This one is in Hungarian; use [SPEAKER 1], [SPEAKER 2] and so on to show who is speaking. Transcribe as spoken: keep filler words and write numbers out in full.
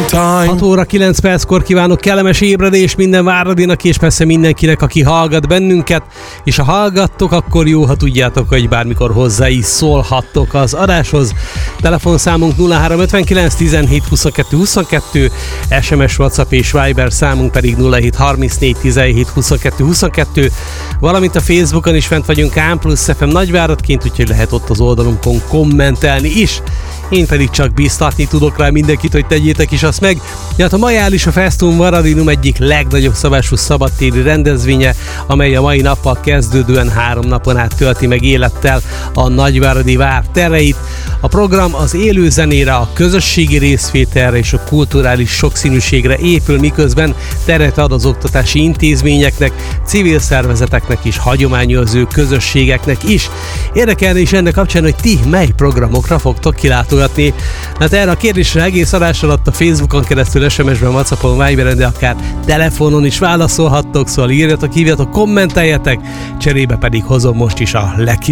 [SPEAKER 1] hat óra kilenc perckor kívánok kellemes ébredést minden Váradinak, és persze mindenkinek, aki hallgat bennünket, és ha hallgattok, akkor jó, ha tudjátok, hogy bármikor hozzá is szólhattok az adáshoz. Telefonszámunk nulla három ötvenkilenc tizenhét huszonkettő huszonkettő, es em es, WhatsApp és Viber számunk pedig nulla hét harmincnégy tizenhét huszonkettő huszonkettő, valamint a Facebookon is fent vagyunk Ám plusz ef em Nagyváradként, úgyhogy lehet ott az oldalunkon kommentelni is. Én pedig csak biztatni tudok rá mindenkit, hogy tegyétek is azt meg. Ja, a Majális a Festum Varadinum egyik legnagyobb szabású szabadtéri rendezvénye, amely a mai nappal kezdődően három napon át tölti meg élettel a Nagyváradi Vár tereit. A program az élő zenére, a közösségi részvételre és a kulturális sokszínűségre épül, miközben teret ad az oktatási intézményeknek, civil szervezeteknek és hagyományőrző közösségeknek is. Érdekelne is ennek kapcsán, hogy ti mely programokra fogtok kilátogatni. Hát erre a kérdésre egész adás alatt a Facebookon keresztül, es em es-ben, WhatsAppon, Viberen, de akár telefonon is válaszolhattok, szóval írjatok, hívjatok, kommenteljetek, cserébe pedig hozom most is a legkiválóbb